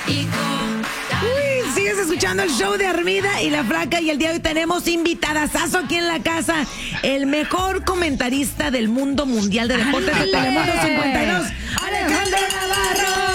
Uy, sigues escuchando el show de Armida y la Flaca, y el día de hoy tenemos invitadazazo aquí en la casa, el mejor comentarista del mundo mundial de deportes de Telemundo 52, Alejandro Navarro.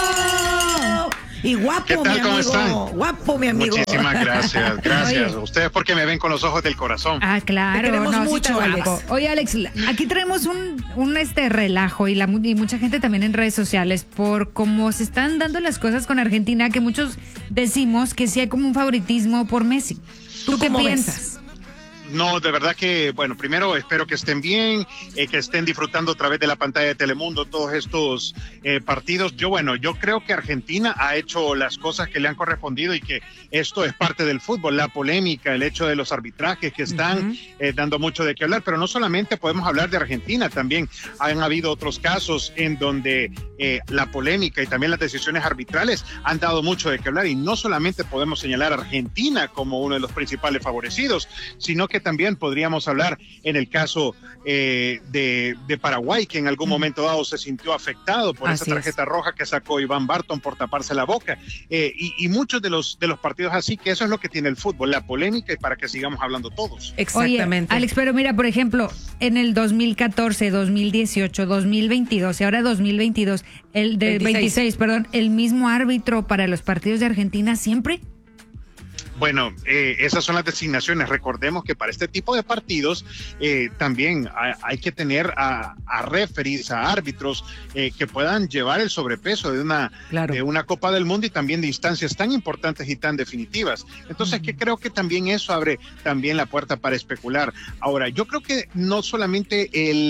Y guapo, ¿Qué tal? mi amigo. ¿Cómo están? Guapo, mi amigo. Muchísimas gracias, gracias. Ustedes porque me ven con los ojos del corazón. Ah, claro. Te queremos mucho, sí, Alex. guapo. Oye, Alex, aquí traemos un relajo y mucha gente también en redes sociales por cómo se están dando las cosas con Argentina, que muchos decimos que sí hay como un favoritismo por Messi. ¿Tú qué piensas? No, de verdad que, bueno, primero espero que estén bien, que estén disfrutando a través de la pantalla de Telemundo todos estos partidos. Yo creo que Argentina ha hecho las cosas que le han correspondido y que esto es parte del fútbol, la polémica, el hecho de los arbitrajes que están dando mucho de qué hablar, pero no solamente podemos hablar de Argentina, también han habido otros casos en donde la polémica y también las decisiones arbitrales han dado mucho de qué hablar, y no solamente podemos señalar a Argentina como uno de los principales favorecidos, sino que también podríamos hablar en el caso de Paraguay, que en algún momento dado se sintió afectado por esa tarjeta roja que sacó Iván Barton por taparse la boca, y muchos de los partidos así, que eso es lo que tiene el fútbol, la polémica, y para que sigamos hablando todos. Exactamente. Oye, Alex, pero mira, por ejemplo, en el 2014, 2018, 2022 y ahora 2022, el de 26, perdón, el mismo árbitro para los partidos de Argentina siempre. Bueno, esas son las designaciones. Recordemos que para este tipo de partidos también hay que tener a referees, a árbitros que puedan llevar el sobrepeso de una Copa del Mundo y también de instancias tan importantes y tan definitivas. Entonces, que creo que también eso abre también la puerta para especular. Ahora, yo creo que no solamente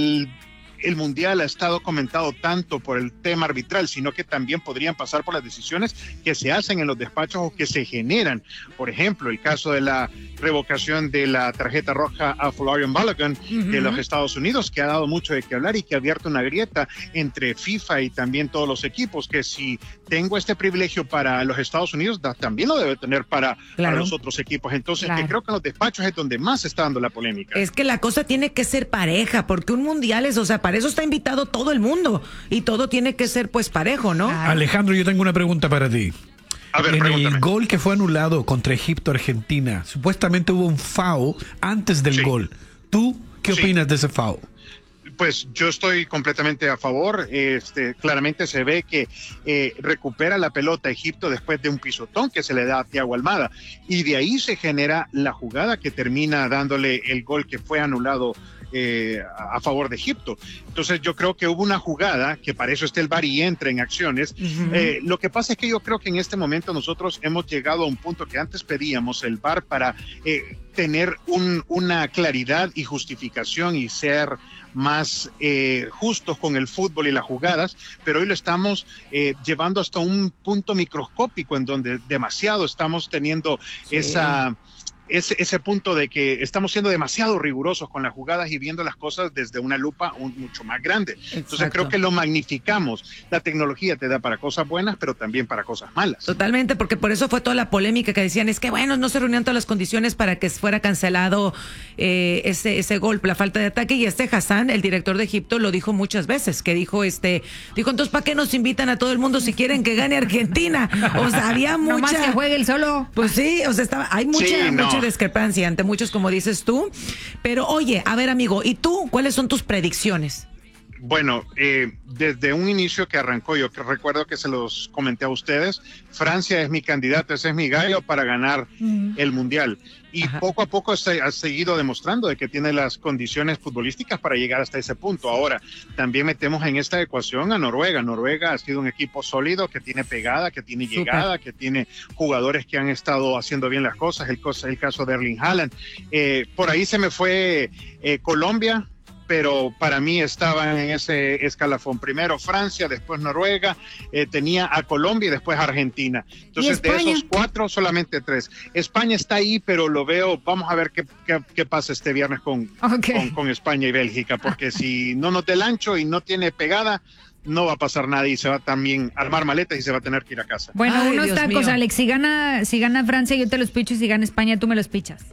el Mundial ha estado comentado tanto por el tema arbitral, sino que también podrían pasar por las decisiones que se hacen en los despachos o que se generan. Por ejemplo, el caso de la revocación de la tarjeta roja a Florian Balogun de los Estados Unidos, que ha dado mucho de qué hablar y que ha abierto una grieta entre FIFA y también todos los equipos, que si tengo este privilegio para los Estados Unidos, también lo debe tener para los otros equipos. Entonces, que creo que en los despachos es donde más se está dando la polémica. Es que la cosa tiene que ser pareja, porque un mundial es, o sea, para eso está invitado todo el mundo y todo tiene que ser pues parejo, ¿no? Alejandro, yo tengo una pregunta para ti. A ver, en el gol que fue anulado contra Egipto-Argentina, supuestamente hubo un foul antes del gol. ¿Tú qué opinas de ese foul? Pues yo estoy completamente a favor. Claramente se ve que recupera la pelota Egipto después de un pisotón que se le da a Thiago Almada, y de ahí se genera la jugada que termina dándole el gol que fue anulado a favor de Egipto. Entonces yo creo que hubo una jugada que para eso está el VAR y entra en acciones. Lo que pasa es que yo creo que en este momento nosotros hemos llegado a un punto que antes pedíamos el VAR para tener una claridad y justificación y ser más justos con el fútbol y las jugadas, pero hoy lo estamos llevando hasta un punto microscópico en donde demasiado estamos teniendo ese punto de que estamos siendo demasiado rigurosos con las jugadas y viendo las cosas desde una lupa mucho más grande. Entonces creo que lo magnificamos. La tecnología te da para cosas buenas, pero también para cosas malas. Totalmente, porque por eso fue toda la polémica que decían, es que bueno, no se reunían todas las condiciones para que fuera cancelado ese gol, la falta de ataque, y Hassan, el director de Egipto, lo dijo muchas veces, que dijo entonces ¿para qué nos invitan a todo el mundo si quieren que gane Argentina? O sea, había mucha... No más que juegue el solo. Pues sí, o sea, hay mucha discrepancia ante muchos, como dices tú. Pero oye, a ver, amigo, ¿y tú cuáles son tus predicciones? Bueno, desde un inicio que arrancó, yo que recuerdo que se los comenté a ustedes, Francia es mi candidato, ese es mi gallo para ganar el Mundial. Y poco a poco ha seguido demostrando de que tiene las condiciones futbolísticas para llegar hasta ese punto. Ahora, también metemos en esta ecuación a Noruega. Noruega ha sido un equipo sólido, que tiene pegada, que tiene llegada, que tiene jugadores que han estado haciendo bien las cosas. El caso de Erling Haaland. Por ahí se me fue Colombia, pero para mí estaban en ese escalafón. Primero Francia, después Noruega, tenía a Colombia y después Argentina. Entonces, de esos 4, solamente 3. España está ahí, pero lo veo, vamos a ver qué pasa este viernes con España y Bélgica, porque si no nos da el ancho y no tiene pegada, no va a pasar nada y se va también a armar maletas y se va a tener que ir a casa. Bueno, Ay, unos Dios tacos, mío. Alex, si gana Francia yo te los picho y si gana España tú me los pichas.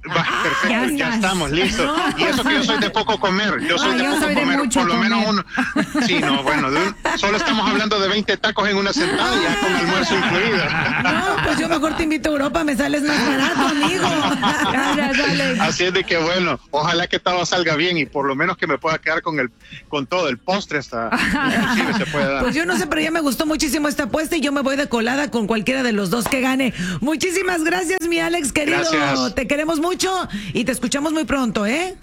Perfecto, ya estamos listos. Y eso que yo soy de poco comer. Yo soy de poco comer. Por lo menos uno. Sí, no, bueno, solo estamos hablando de 20 tacos en una sentada, ya con almuerzo incluido. No, pues yo mejor te invito a Europa, me sales más barato, amigo. Así es de que bueno, ojalá que todo salga bien y por lo menos que me pueda quedar con todo el postre hasta inclusive se puede dar. Pues yo no sé, pero ya me gustó muchísimo esta apuesta y yo me voy de colada con cualquiera de los dos que gane. Muchísimas gracias, mi Alex, querido. Gracias. Te queremos mucho y te escuchamos muy pronto, ¿eh?